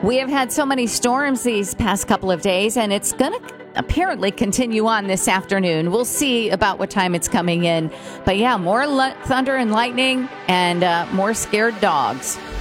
We have had so many storms these past couple of days, and it's going to apparently continue on this afternoon. We'll see about what time it's coming in. But yeah, more thunder and lightning and more scared dogs.